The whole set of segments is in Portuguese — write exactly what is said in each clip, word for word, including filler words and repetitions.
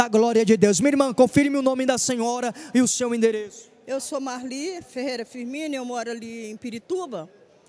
da glória de Deus. Minha irmã, confirme o nome da senhora e o seu endereço. Eu sou Marli Ferreira Firmino, eu moro ali em Pirituba.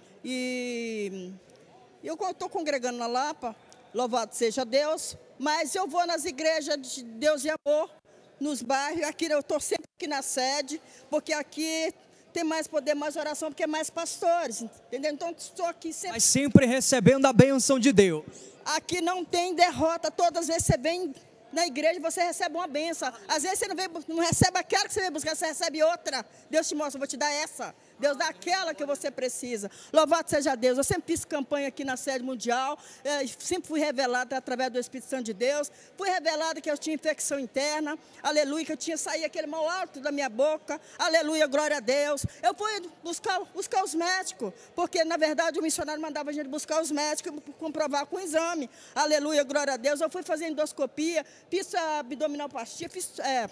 E eu estou congregando na Lapa, louvado seja Deus. Mas eu vou nas igrejas de Deus e Amor, nos bairros. Aqui eu estou sempre aqui na sede, porque aqui tem mais poder, mais oração, porque é mais pastores, entendeu? Então estou aqui sempre. Mas sempre recebendo a bênção de Deus. Aqui não tem derrota, todas as vezes você vem na igreja, você recebe uma bênção. Às vezes você não, vem, não recebe aquela que você vem buscar, você recebe outra. Deus te mostra, eu vou te dar essa. Deus dá aquela que você precisa. Louvado seja Deus. Eu sempre fiz campanha aqui na sede mundial. Sempre fui revelada através do Espírito Santo de Deus. Fui revelada que eu tinha infecção interna. Aleluia, que eu tinha saído aquele mal alto da minha boca. Aleluia, glória a Deus. Eu fui buscar, buscar os médicos. Porque, na verdade, o missionário mandava a gente buscar os médicos e comprovar com o exame. Aleluia, glória a Deus. Eu fui fazer endoscopia. Fiz abdominoplastia. Fiz... É,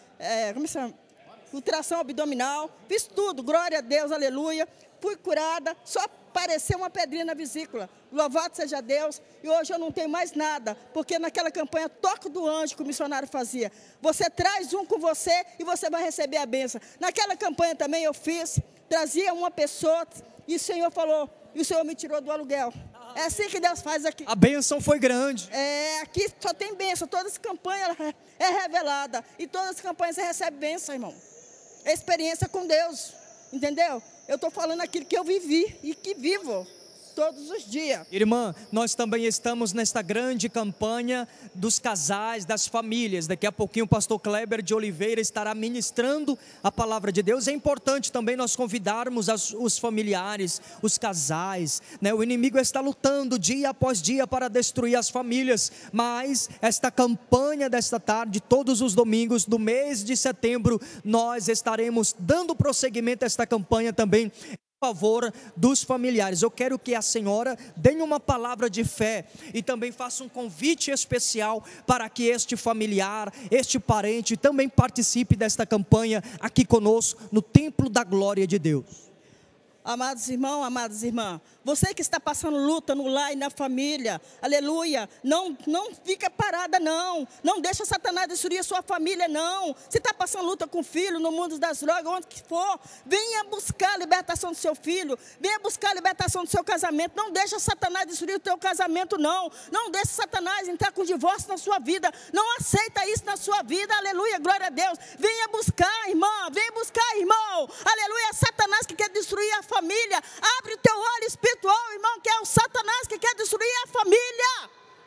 é, como se chama? Ultração abdominal, fiz tudo, glória a Deus, aleluia, fui curada, só apareceu uma pedrinha na vesícula, louvado seja Deus, e hoje eu não tenho mais nada, porque naquela campanha Toque do Anjo que o missionário fazia, você traz um com você e você vai receber a bênção. Naquela campanha também eu fiz, trazia uma pessoa e o Senhor falou, e o Senhor me tirou do aluguel. É assim que Deus faz aqui. A bênção foi grande. É, aqui só tem bênção, todas as campanhas é revelada, e todas as campanhas você recebe bênção, irmão. É experiência com Deus, entendeu? Eu estou falando aquilo que eu vivi e que vivo todos os dias. Irmã, nós também estamos nesta grande campanha dos casais, das famílias. Daqui a pouquinho o pastor Kleber de Oliveira estará ministrando a palavra de Deus. É importante também nós convidarmos as, os familiares, os casais, né? O inimigo está lutando dia após dia para destruir as famílias, mas esta campanha desta tarde, todos os domingos do mês de setembro, nós estaremos dando prosseguimento a esta campanha também, favor dos familiares. Eu quero que a senhora dê uma palavra de fé e também faça um convite especial para que este familiar, este parente também participe desta campanha aqui conosco no Templo da Glória de Deus. Amados irmãos, amadas irmãs, você que está passando luta no lar e na família, aleluia, não, não fica parada não, não deixa Satanás destruir a sua família não. Se está passando luta com o filho, no mundo das drogas, onde que for, venha buscar a libertação do seu filho, venha buscar a libertação do seu casamento, não deixa Satanás destruir o teu casamento não, não deixa Satanás entrar com divórcio na sua vida, não aceita isso na sua vida, aleluia, glória a Deus, venha buscar irmã, venha buscar irmão, aleluia, Satanás que quer destruir a família, abre o teu olho espiritual, irmão, que é o Satanás que quer destruir a família.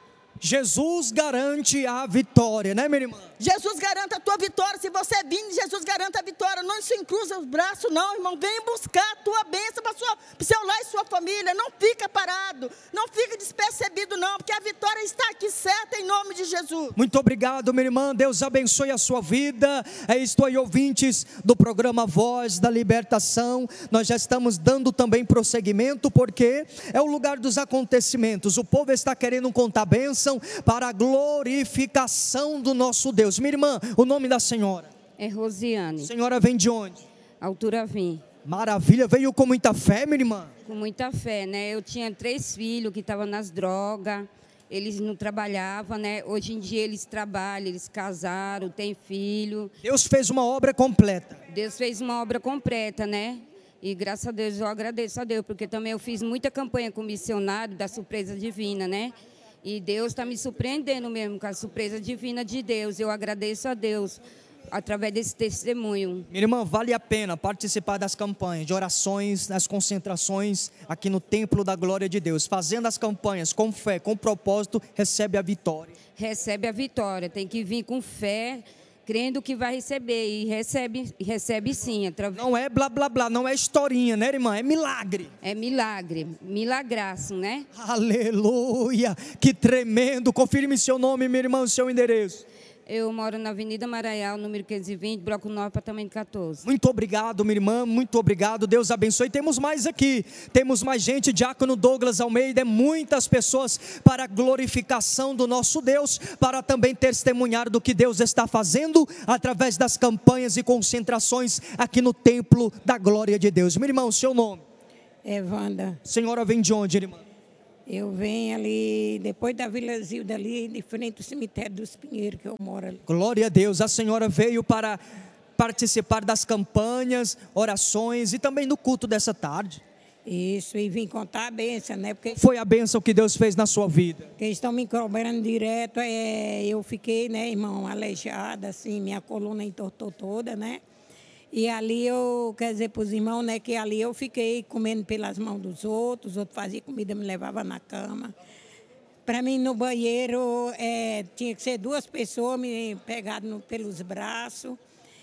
Jesus garante a vitória, né, minha irmã? Jesus garante a tua vitória. Se você é vindo, Jesus garante a vitória. Não se encruza os braços não, irmão. Vem buscar a tua bênção para o seu lar e sua família. Não fica parado, não fica despercebido não, porque a vitória está aqui certa em nome de Jesus. Muito obrigado, minha irmã. Deus abençoe a sua vida. É isto aí, ouvintes do programa Voz da Libertação. Nós já estamos dando também prosseguimento, porque é o lugar dos acontecimentos. O povo está querendo contar bênção para a glorificação do nosso Deus. Minha irmã, o nome da senhora? É Rosiane. A senhora vem de onde? Altura Vim. Maravilha, veio com muita fé, minha irmã? Com muita fé, né? Eu tinha três filhos que estavam nas drogas, eles não trabalhavam, né? Hoje em dia eles trabalham, eles casaram, têm filho. Deus fez uma obra completa. Deus fez uma obra completa, né? E graças a Deus, eu agradeço a Deus, porque também eu fiz muita campanha com o missionário da surpresa divina, né? E Deus está me surpreendendo mesmo com a surpresa divina de Deus. Eu agradeço a Deus através desse testemunho. Minha irmã, vale a pena participar das campanhas, de orações, das concentrações aqui no Templo da Glória de Deus. Fazendo as campanhas com fé, com propósito, recebe a vitória. Recebe a vitória, tem que vir com fé, crendo que vai receber, e recebe, recebe sim. Através... Não é blá blá blá, não é historinha, né, irmã? É milagre. É milagre, milagraço, né? Aleluia, que tremendo. Confirme seu nome, minha irmã, o seu endereço. Eu moro na Avenida Maraial, número quinhentos e vinte, Bloco nove, apartamento quatorze. Muito obrigado, minha irmã, muito obrigado, Deus abençoe. Temos mais aqui, temos mais gente, Diácono Douglas Almeida, muitas pessoas para a glorificação do nosso Deus, para também testemunhar do que Deus está fazendo através das campanhas e concentrações aqui no Templo da Glória de Deus. Minha irmã, o seu nome? É Wanda. Senhora vem de onde, irmã? Eu venho ali, depois da Vila Zilda, ali, de frente ao cemitério dos Pinheiros, que eu moro ali. Glória a Deus, a senhora veio para participar das campanhas, orações e também do culto dessa tarde. Isso, e vim contar a bênção, né? Porque Foi a bênção que Deus fez na sua vida. que eles estão me cobrando direto, é, eu fiquei, né, irmão, aleijada, assim, minha coluna entortou toda, né? E ali eu, quer dizer, para os irmãos, né, que ali eu fiquei comendo pelas mãos dos outros, os outros faziam comida, me levavam na cama. Para mim, no banheiro, é, tinha que ser duas pessoas me pegando pelos braços.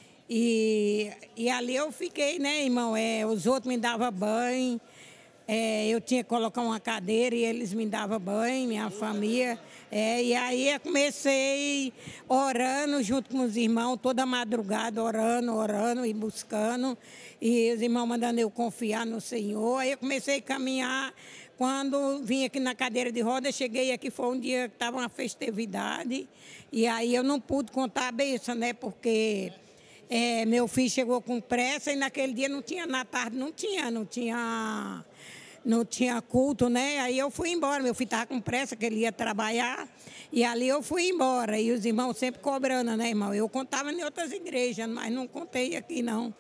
E, e ali eu fiquei, né, irmão? É, os outros me davam banho, é, eu tinha que colocar uma cadeira e eles me davam banho, minha família. É, e aí eu comecei orando junto com os irmãos, toda madrugada, orando, orando e buscando. E os irmãos mandando eu confiar no Senhor. Aí eu comecei a caminhar. Quando vim aqui na cadeira de roda, cheguei aqui, foi um dia que estava uma festividade. E aí eu não pude contar a bênção, né? Porque é, meu filho chegou com pressa e naquele dia não tinha, na tarde não tinha, não tinha... não tinha culto, né? Aí eu fui embora, meu filho estava com pressa, que ele ia trabalhar, e ali eu fui embora, e os irmãos sempre cobrando, né, irmão? Eu contava em outras igrejas, mas não contei aqui, não.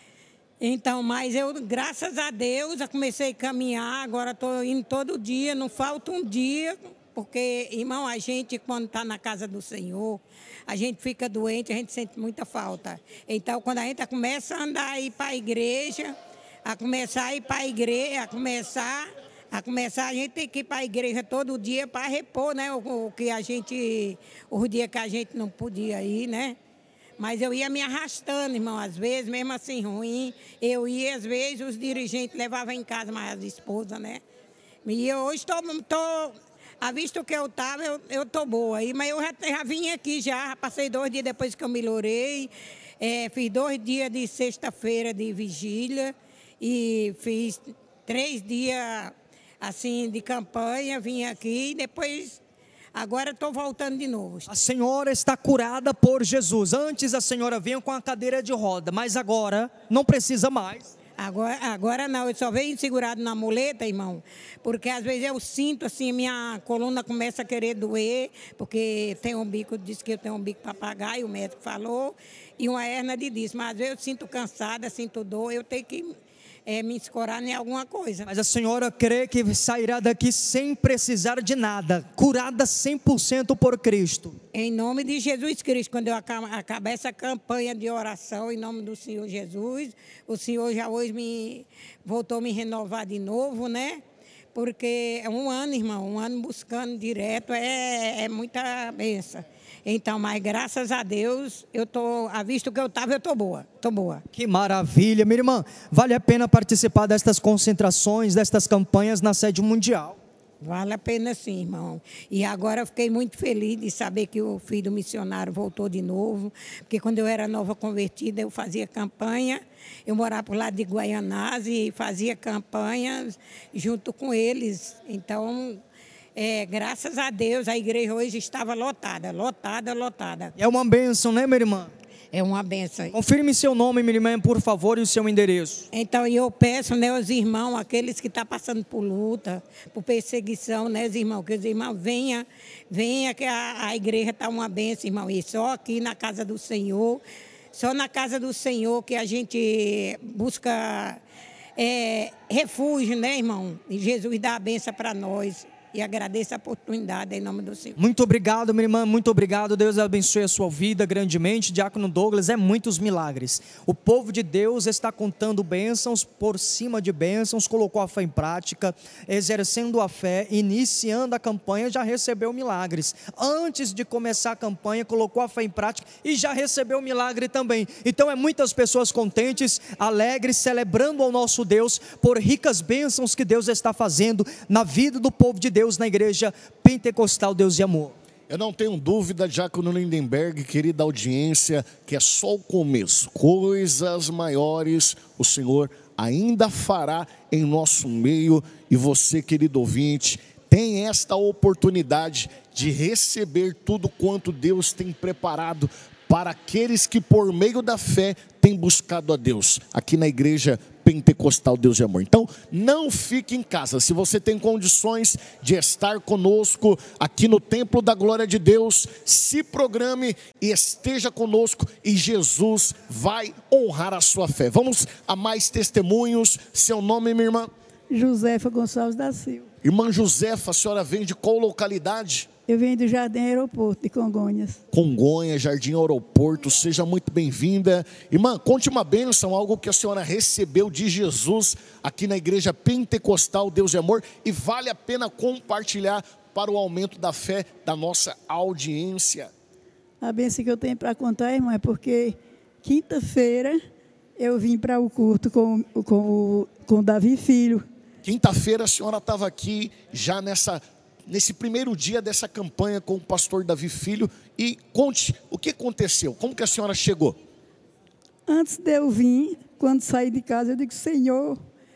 Então, mas eu, graças a Deus, eu comecei a caminhar, agora estou indo todo dia, não falta um dia, porque, irmão, a gente, quando está na casa do Senhor, a gente fica doente, a gente sente muita falta. Então, quando a gente começa a andar aí para a igreja, a começar a ir para a igreja, a começar, a começar, a gente tem que ir para a igreja todo dia para repor, né? O, o que a gente, o dia que a gente não podia ir, né? Mas eu ia me arrastando, irmão, às vezes, mesmo assim ruim, eu ia, às vezes, os dirigentes levavam em casa, mas as esposas, né? E eu hoje estou, tô, a visto que eu estava, eu, eu tô boa aí, mas eu já, já vim aqui já, passei dois dias depois que eu melhorei, é, fiz dois dias de sexta-feira de vigília, e fiz três dias, assim, de campanha, vim aqui e depois, agora estou voltando de novo. A senhora está curada por Jesus. Antes a senhora vinha com a cadeira de roda, mas agora não precisa mais. Agora, agora não, eu só venho segurado na muleta, irmão, porque às vezes eu sinto assim, minha coluna começa a querer doer, porque tem um bico, disse que eu tenho um bico papagaio, o médico falou, e uma hernia de disco, mas às vezes eu sinto cansada, sinto dor, eu tenho que é, me escorar em alguma coisa. Mas a senhora crê que sairá daqui sem precisar de nada, curada cem por cento por Cristo. Em nome de Jesus Cristo, quando eu acabar essa campanha de oração, em nome do Senhor Jesus, o Senhor já hoje me voltou a me renovar de novo, né? Porque é um ano, irmão, um ano buscando direto, é, é muita bênção. Então, mas graças a Deus, eu tô, a visto que eu estava, eu estou boa, estou boa. Que maravilha, minha irmã. Vale a pena participar destas concentrações, destas campanhas na sede mundial. Vale a pena sim, irmão. E agora eu fiquei muito feliz de saber que o filho do missionário voltou de novo, porque quando eu era nova convertida, eu fazia campanha, eu morava por lado de Guaianazes e fazia campanhas junto com eles. Então, é, graças a Deus, a igreja hoje estava lotada, lotada, lotada. É uma bênção, né, minha irmã? É uma benção. Confirme seu nome, minha irmã, por favor, e o seu endereço. Então, eu peço, né, os irmãos, aqueles que estão passando por luta, por perseguição, né, os irmãos, que os irmãos venham, venha que a, a igreja está uma benção, irmão. E só aqui na casa do Senhor, só na casa do Senhor que a gente busca é, refúgio, né, irmão? E Jesus dá a benção para nós. E agradeço a oportunidade em nome do Senhor. Muito obrigado, minha irmã, muito obrigado. Deus abençoe a sua vida grandemente. Diácono Douglas, é muitos milagres. O povo de Deus está contando bênçãos por cima de bênçãos, colocou a fé em prática, exercendo a fé, iniciando a campanha, já recebeu milagres. Antes de começar a campanha, colocou a fé em prática e já recebeu milagre também. Então é muitas pessoas contentes, alegres, celebrando ao nosso Deus por ricas bênçãos que Deus está fazendo na vida do povo de Deus. Deus na igreja pentecostal Deus e Amor. Eu não tenho dúvida, Diácono Lindenberg, querida audiência, que é só o começo. Coisas maiores o Senhor ainda fará em nosso meio. E você, querido ouvinte, tem esta oportunidade de receber tudo quanto Deus tem preparado para aqueles que por meio da fé têm buscado a Deus. Aqui na igreja Pentecostal Deus de Amor. Então, não fique em casa. Se você tem condições de estar conosco aqui no Templo da Glória de Deus, se programe e esteja conosco e Jesus vai honrar a sua fé. Vamos a mais testemunhos. Seu nome, minha irmã? Josefa Gonçalves da Silva. Irmã Josefa, a senhora vem de qual localidade? Eu venho do Jardim Aeroporto, de Congonhas. Congonhas, Jardim Aeroporto, seja muito bem-vinda. Irmã, conte uma bênção, algo que a senhora recebeu de Jesus aqui na Igreja Pentecostal Deus de Amor, e vale a pena compartilhar para o aumento da fé da nossa audiência. A bênção que eu tenho para contar, irmã, é porque quinta-feira eu vim para o culto com, com, o, com o Davi Filho. Quinta-feira a senhora estava aqui já nessa... nesse primeiro dia dessa campanha com o pastor Davi Filho, e conte o que aconteceu, como que a senhora chegou? Antes de eu vir, quando saí de casa, eu digo, Senhor,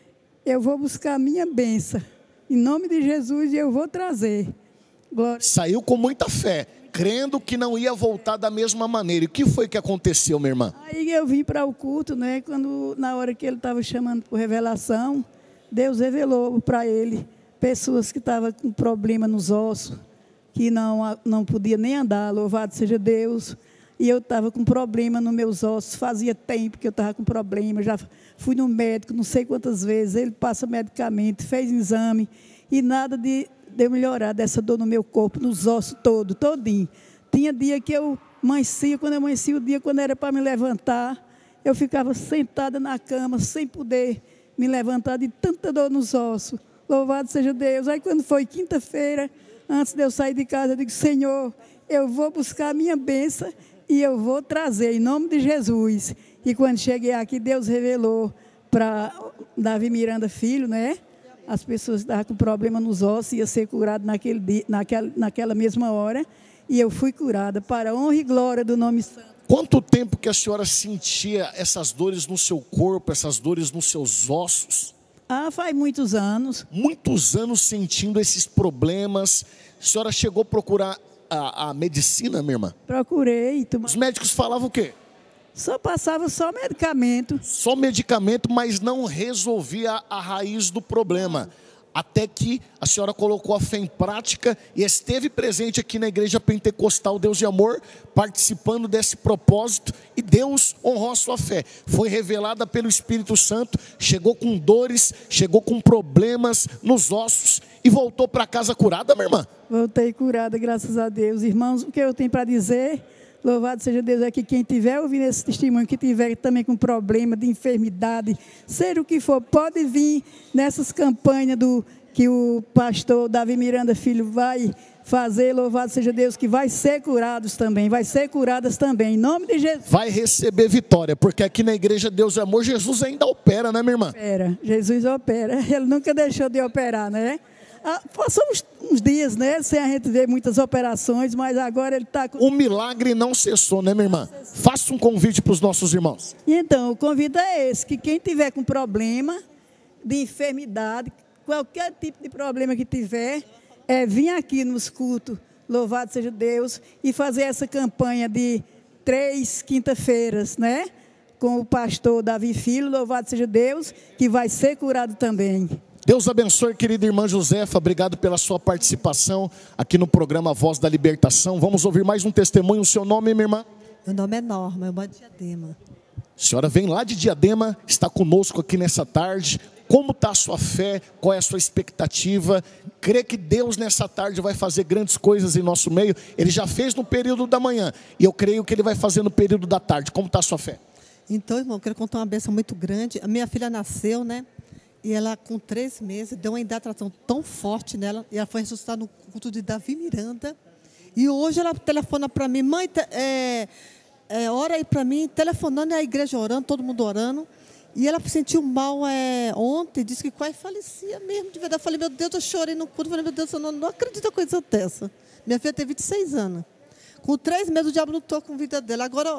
eu vou buscar a minha bênção, em nome de Jesus, e eu vou trazer. Glória. Saiu com muita fé, crendo que não ia voltar da mesma maneira. E o que foi que aconteceu, minha irmã? Aí eu vim para o culto, né, quando, na hora que ele estava chamando por revelação, Deus revelou para ele pessoas que estavam com problema nos ossos, que não, não podia nem andar, louvado seja Deus. E eu estava com problema nos meus ossos, fazia tempo que eu estava com problema, já fui no médico não sei quantas vezes, ele passa medicamento, fez exame, e nada de, de eu melhorar dessa dor no meu corpo, nos ossos todo, todinho. Tinha dia que eu amanhecia, quando eu amanhecia o dia, quando era para me levantar, eu ficava sentada na cama, sem poder me levantar de tanta dor nos ossos. Louvado seja Deus. Aí quando foi quinta-feira, antes de eu sair de casa, eu digo, Senhor, eu vou buscar a minha bênção e eu vou trazer, em nome de Jesus. E quando cheguei aqui, Deus revelou para Davi Miranda Filho, né? As pessoas que estavam com problema nos ossos, ia ser curado naquele dia, naquela, naquela mesma hora. E eu fui curada, para a honra e glória do nome santo. Quanto tempo que a senhora sentia essas dores no seu corpo, essas dores nos seus ossos? Ah, faz muitos anos. Muitos anos sentindo esses problemas. A senhora chegou a procurar a, a medicina, minha irmã? Procurei. Tu... Os médicos falavam o quê? Só passava só medicamento. Só medicamento, mas não resolvia a raiz do problema. Até que a senhora colocou a fé em prática e esteve presente aqui na Igreja Pentecostal Deus de Amor, participando desse propósito, e Deus honrou a sua fé. Foi revelada pelo Espírito Santo, chegou com dores, chegou com problemas nos ossos e voltou para casa curada, minha irmã? Voltei curada, graças a Deus. Irmãos, o que eu tenho para dizer, louvado seja Deus, é que quem estiver ouvindo esse testemunho, que tiver também com problema de enfermidade, seja o que for, pode vir nessas campanhas do, que o pastor Davi Miranda Filho vai fazer, louvado seja Deus, que vai ser curados também, vai ser curadas também, em nome de Jesus. Vai receber vitória, porque aqui na Igreja Deus de Amor, Jesus ainda opera, né, minha irmã? Opera, Jesus opera, ele nunca deixou de operar, né? Ah, passou uns, uns dias, né, sem a gente ver muitas operações, mas agora ele está... Com... O milagre não cessou, né, minha irmã? Faça um convite para os nossos irmãos. E então, o convite é esse, que quem tiver com problema de enfermidade, qualquer tipo de problema que tiver, é vir aqui nos cultos, louvado seja Deus, e fazer essa campanha de três quinta-feiras, né? Com o pastor Davi Filho, louvado seja Deus, que vai ser curado também. Deus abençoe, querida irmã Josefa, obrigado pela sua participação aqui no programa Voz da Libertação. Vamos ouvir mais um testemunho. O seu nome, minha irmã? Meu nome é Norma, eu moro de Diadema. A senhora vem lá de Diadema, está conosco aqui nessa tarde. Como está a sua fé? Qual é a sua expectativa? Crê que Deus nessa tarde vai fazer grandes coisas em nosso meio? Ele já fez no período da manhã, e eu creio que Ele vai fazer no período da tarde. Como está a sua fé? Então, irmão, eu quero contar uma bênção muito grande. A minha filha nasceu, né? E ela, com três meses, deu uma hidratação tão forte nela, e ela foi ressuscitada no culto de Davi Miranda. E hoje ela telefona para mim, mãe, é, é, ora aí para mim, telefonando, e a igreja orando, todo mundo orando. E ela sentiu mal é, ontem, disse que quase falecia mesmo, de verdade. Eu falei, meu Deus, eu chorei no culto, eu falei, meu Deus, eu não, não acredito em coisa dessa. Minha filha tem vinte e seis anos. Com três meses, o diabo lutou com a vida dela. Agora,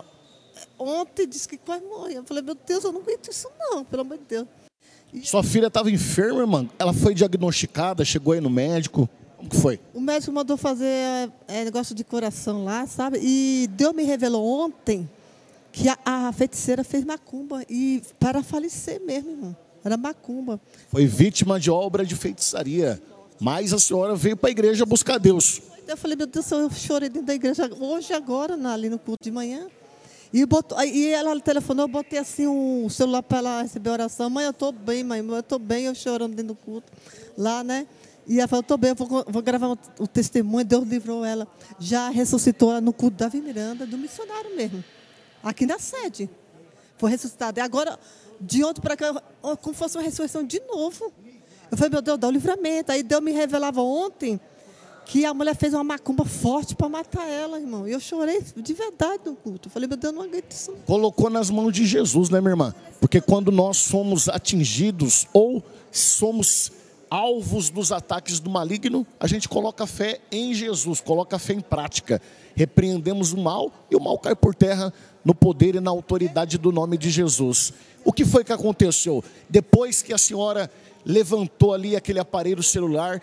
ontem, disse que quase morreu. Eu falei, meu Deus, eu não aguento isso não, pelo amor de Deus. Sua filha estava enferma, irmã? Ela foi diagnosticada, chegou aí no médico? Como que foi? O médico mandou fazer é, negócio de coração lá, sabe? E Deus me revelou ontem que a, a feiticeira fez macumba e para falecer mesmo, irmão. Era macumba. Foi vítima de obra de feitiçaria. Mas a senhora veio para a igreja buscar Deus. Eu falei, meu Deus, eu chorei dentro da igreja hoje, agora, ali no culto de manhã. E, botou, e ela telefonou, eu botei assim um celular para ela receber oração. Mãe, eu estou bem, mãe, eu estou bem, eu chorando dentro do culto. Lá, né? E ela falou, estou bem, eu vou, vou gravar o, o testemunho. Deus livrou ela. Já ressuscitou ela no culto da Davi Miranda, do missionário mesmo. Aqui na sede. Foi ressuscitada. E agora, de ontem para cá, como fosse uma ressurreição de novo. Eu falei, meu Deus, dá o livramento. Aí Deus me revelava ontem que a mulher fez uma macumba forte para matar ela, irmão. E eu chorei de verdade no culto. Eu falei, meu Deus, não aguento isso. Colocou nas mãos de Jesus, né, minha irmã? Porque quando nós somos atingidos ou somos alvos dos ataques do maligno, a gente coloca fé em Jesus, coloca fé em prática. Repreendemos o mal e o mal cai por terra no poder e na autoridade do nome de Jesus. O que foi que aconteceu? Depois que a senhora levantou ali aquele aparelho celular,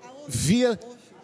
via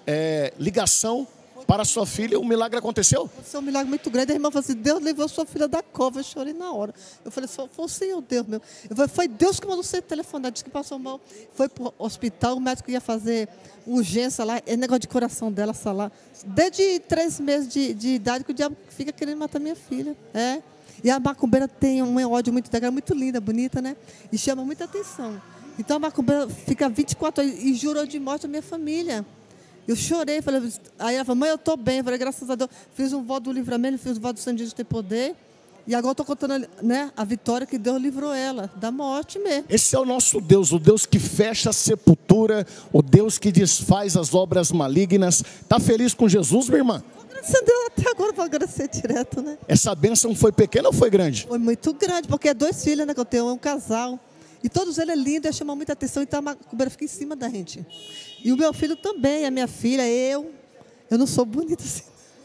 é, ligação para sua filha, o milagre aconteceu? Foi um milagre muito grande. A irmã falou assim, Deus levou sua filha da cova. Eu chorei na hora. Eu falei, só foi o Senhor, Deus meu. Eu falei, foi Deus que mandou você telefonar, disse que passou mal. Foi para o hospital, o médico ia fazer urgência lá, é negócio de coração dela, lá. Desde três meses de, de idade que o diabo fica querendo matar minha filha. É. E a macumbeira tem um ódio muito legal, muito linda, bonita, né? E chama muita atenção. Então a macumbeira fica vinte e quatro horas e jurou de morte a minha família. Eu chorei, falei, aí ela falou, mãe, eu estou bem. Eu falei, graças a Deus, fiz um voto do livramento, fiz um voto do Santo de ter poder. E agora estou contando, né, a vitória que Deus livrou ela, da morte mesmo. Esse é o nosso Deus, o Deus que fecha a sepultura, o Deus que desfaz as obras malignas. Está feliz com Jesus, minha irmã? Graças a Deus, até agora vou agradecer direto, né? Essa bênção foi pequena ou foi grande? Foi muito grande, porque é dois filhos, né, que eu tenho, é um casal. E todos eles é lindo, chamam muita atenção, então a macumbeira fica em cima da gente. E o meu filho também, a minha filha, eu. Eu não sou bonita assim.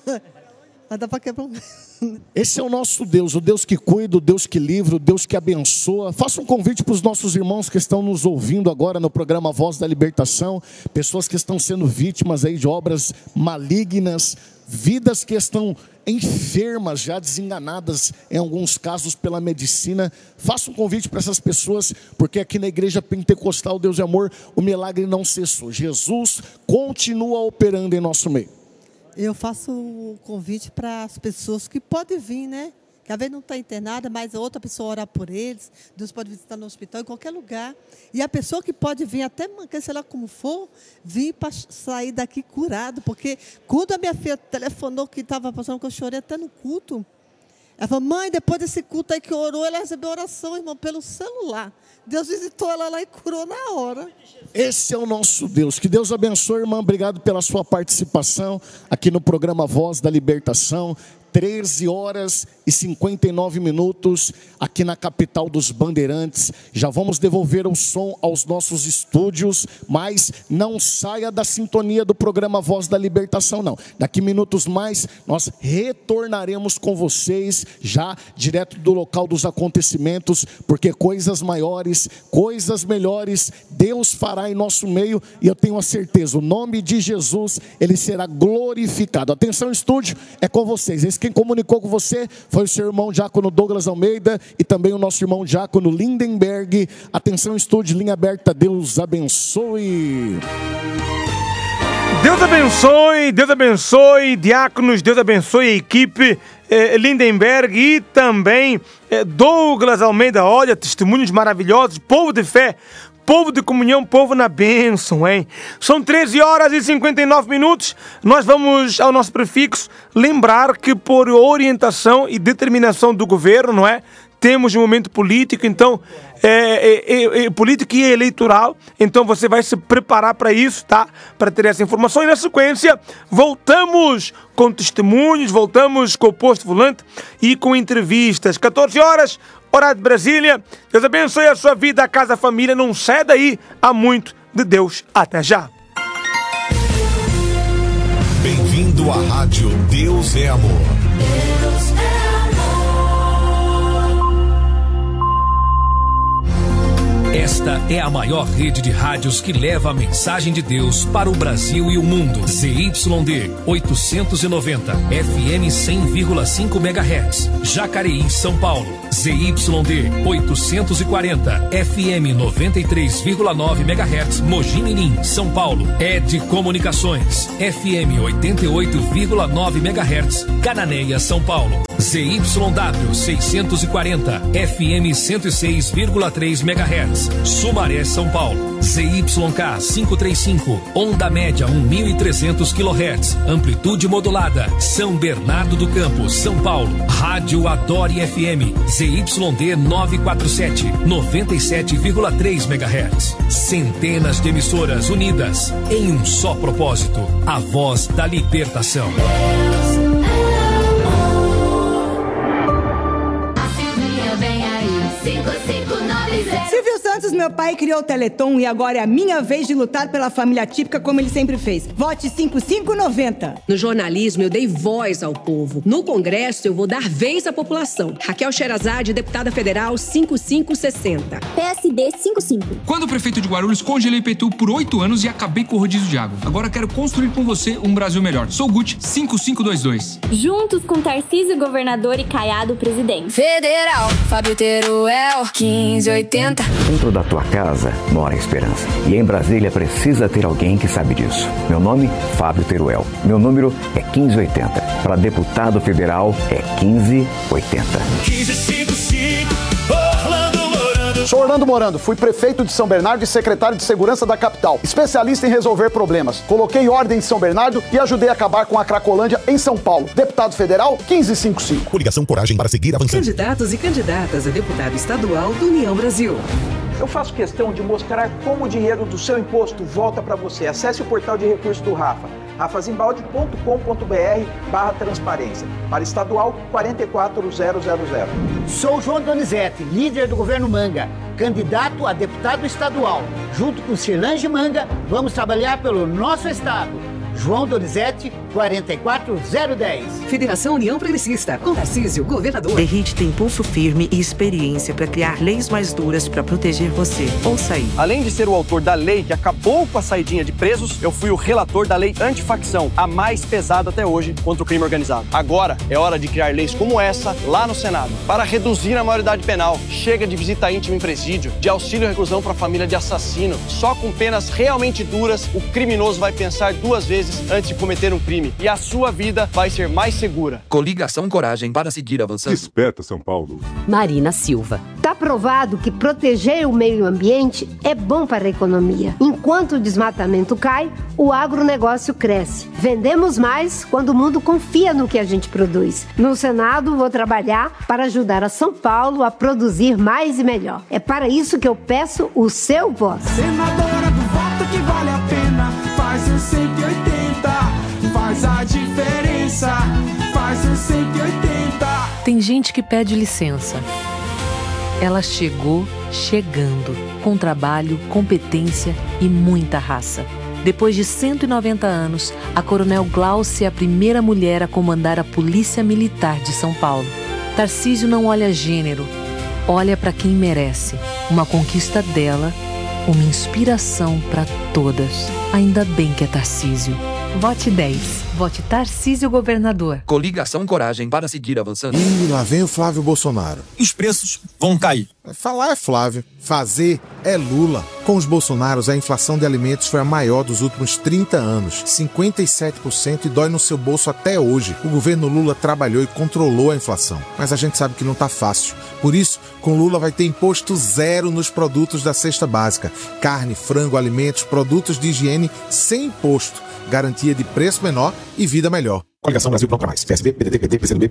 Mas dá para quebrar um... Esse é o nosso Deus, o Deus que cuida, o Deus que livra, o Deus que abençoa. Faça um convite para os nossos irmãos que estão nos ouvindo agora no programa Voz da Libertação. Pessoas que estão sendo vítimas aí de obras malignas, vidas que estão enfermas, já desenganadas em alguns casos pela medicina. Faça um convite para essas pessoas, porque aqui na Igreja Pentecostal Deus é Amor, o milagre não cessou. Jesus continua operando em nosso meio. Eu faço o convite para as pessoas que podem vir, né? Que às vezes não está internada, mas a outra pessoa orar por eles. Deus pode visitar no hospital, em qualquer lugar. E a pessoa que pode vir, até sei lá como for, vir para sair daqui curado. Porque quando a minha filha telefonou que estava passando, que eu chorei até no culto. Ela falou, mãe, depois desse culto aí que orou, ela recebeu oração, irmão, pelo celular. Deus visitou ela lá e curou na hora. Esse é o nosso Deus. Que Deus abençoe, irmã. Obrigado pela sua participação aqui no programa Voz da Libertação. treze horas e cinquenta e nove minutos aqui na capital dos Bandeirantes. Já vamos devolver o som aos nossos estúdios, mas não saia da sintonia do programa Voz da Libertação, não. Daqui minutos mais nós retornaremos com vocês já direto do local dos acontecimentos, porque coisas maiores, coisas melhores Deus fará em nosso meio, e eu tenho a certeza, o nome de Jesus, ele será glorificado. Atenção, estúdio, é com vocês. Esse quem comunicou com você foi o seu irmão diácono Douglas Almeida e também o nosso irmão diácono Lindenberg. Atenção, estúdio, linha aberta, Deus abençoe. Deus abençoe, Deus abençoe, diáconos, Deus abençoe a equipe eh, Lindenberg e também eh, Douglas Almeida. Olha, testemunhos maravilhosos, povo de fé, povo de comunhão, povo na bênção, hein? São treze horas e cinquenta e nove minutos. Nós vamos ao nosso prefixo lembrar que por orientação e determinação do governo, não é? Temos um momento político, então, é, é, é, é, político e eleitoral, então você vai se preparar para isso, tá? Para ter essa informação. E na sequência, voltamos com testemunhos, voltamos com o posto volante e com entrevistas. quatorze horas, hora de Brasília. Deus abençoe a sua vida, a casa, a família. Não sai daí, há muito de Deus. Até já. Bem-vindo à rádio Deus é Amor. Deus é amor. Esta é a maior rede de rádios que leva a mensagem de Deus para o Brasil e o mundo. Z Y D oitocentos e noventa, F M cem vírgula cinco megahertz, Jacareí, São Paulo. Z Y D oitocentos e quarenta, F M noventa e três vírgula nove megahertz, Mogi Mirim, São Paulo. Ed Comunicações, F M oitenta e oito vírgula nove megahertz, Cananéia, São Paulo. Z Y W seiscentos e quarenta, F M cento e seis vírgula três megahertz, Sumaré, São Paulo. Z Y K quinhentos e trinta e cinco, onda média mil e trezentos quilohertz, amplitude modulada, São Bernardo do Campo, São Paulo. Rádio Adore F M, Z Y D novecentos e quarenta e sete, noventa e sete vírgula três megahertz. Centenas de emissoras unidas em um só propósito, a voz da libertação. Silvio Santos, meu pai, criou o Teleton e agora é a minha vez de lutar pela família típica como ele sempre fez. Vote cinco cinco noventa. No jornalismo, eu dei voz ao povo. No Congresso, eu vou dar vez à população. Raquel Sherazade, deputada federal, cinco cinco sessenta. P S D cinco cinco. Quando prefeito de Guarulhos, congelei o I P T U por oito anos e acabei com o rodízio de água. Agora quero construir com você um Brasil melhor. Sou Gucci cinco cinco dois dois. Juntos com Tarcísio, governador, e Caiado, presidente. Federal, Fábio Teruel, quinze oitenta. Dentro da tua casa mora a esperança. E em Brasília precisa ter alguém que sabe disso. Meu nome, Fábio Teruel. Meu número é quinze oitenta. Para deputado federal é quinze oitenta. quinze cinquenta e cinco, Orlando Morando. Sou Orlando Morando, fui prefeito de São Bernardo e secretário de segurança da capital. Especialista em resolver problemas. Coloquei ordem em São Bernardo e ajudei a acabar com a Cracolândia em São Paulo. Deputado federal, quinze cinquenta e cinco. Coligação Coragem para seguir avançando. Candidatos e candidatas a deputado estadual do União Brasil. Eu faço questão de mostrar como o dinheiro do seu imposto volta para você. Acesse o portal de recursos do Rafa, rafazimbaldi ponto com ponto br barra transparência. Para estadual, quatro quatro zero zero zero. Sou João Donizete, líder do governo Manga, candidato a deputado estadual. Junto com Cirlange Manga, vamos trabalhar pelo nosso estado. João Donizete, quatro quatro zero um zero. Federação União Progressista, com Tarcísio, governador. Derrite tem pulso firme e experiência para criar leis mais duras para proteger você. Ouça aí. Além de ser o autor da lei que acabou com a saidinha de presos, eu fui o relator da lei antifacção, a mais pesada até hoje contra o crime organizado. Agora é hora de criar leis como essa lá no Senado. Para reduzir a maioridade penal, chega de visita íntima em presídio, de auxílio e reclusão para a família de assassino. Só com penas realmente duras, o criminoso vai pensar duas vezes antes de cometer um crime. E a sua vida vai ser mais segura. Coligação Coragem para seguir avançando. Desperta, São Paulo. Marina Silva. Está provado que proteger o meio ambiente é bom para a economia. Enquanto o desmatamento cai, o agronegócio cresce. Vendemos mais quando o mundo confia no que a gente produz. No Senado, vou trabalhar para ajudar a São Paulo a produzir mais e melhor. É para isso que eu peço o seu voto. Senadora do voto que vale a pena, faz o cento e oitenta. Faz a diferença, faz o cento e oitenta. Tem gente que pede licença. Ela chegou chegando, com trabalho, competência e muita raça. Depois de cento e noventa anos, a Coronel Glaucia é a primeira mulher a comandar a Polícia Militar de São Paulo. Tarcísio não olha gênero, olha para quem merece. Uma conquista dela, uma inspiração para todas. Ainda bem que é Tarcísio. Vote dez. Vote Tarcísio governador. Coligação Coragem para seguir avançando. Ih, lá vem o Flávio Bolsonaro. Os preços vão cair. Falar é Flávio, fazer é Lula. Com os Bolsonaros, a inflação de alimentos foi a maior dos últimos trinta anos, cinquenta e sete por cento, e dói no seu bolso até hoje. O governo Lula trabalhou e controlou a inflação, mas a gente sabe que não tá fácil. Por isso, com Lula vai ter imposto zero nos produtos da cesta básica. Carne, frango, alimentos, produtos de higiene sem imposto. Garantia de preço menor e vida melhor. Coligação Brasil Pronto Mais. P S B, P D T, P T, P C do B,